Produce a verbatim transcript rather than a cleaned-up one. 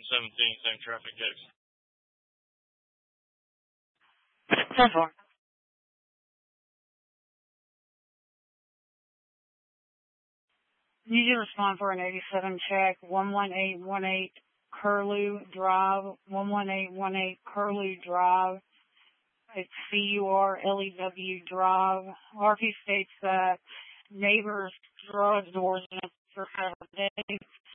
seventeen, same traffic X. ten four. You can respond for an eighty-seven check, one one eight one eight Curlew Drive, one one eight one eight Curlew Drive. It's C U R L E W Drive. R P states that neighbors drug doors in for several days.